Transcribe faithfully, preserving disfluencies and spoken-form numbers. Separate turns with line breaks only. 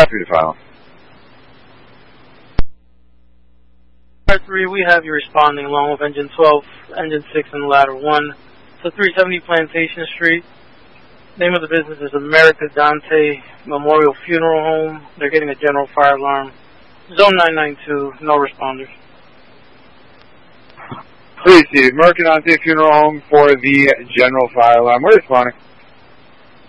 three to file.
Part three, we have you responding along with engine twelve, engine six, and ladder one. So three seventy Plantation Street. Name of the business is America Dante Memorial Funeral Home. They're getting a general fire alarm. Zone nine nine two, no responders.
Please, Steve. America Dante Funeral Home for the general fire alarm. We're responding.